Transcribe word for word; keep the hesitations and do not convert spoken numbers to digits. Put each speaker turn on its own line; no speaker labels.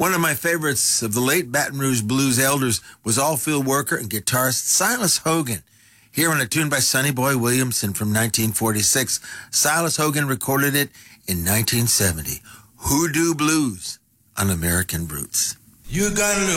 One of my favorites of the late Baton Rouge blues elders was all-field worker and guitarist Silas Hogan. Here on a tune by Sonny Boy Williamson from nineteen forty-six, Silas Hogan recorded it in nineteen seventy. Hoodoo Blues on American Roots.
You got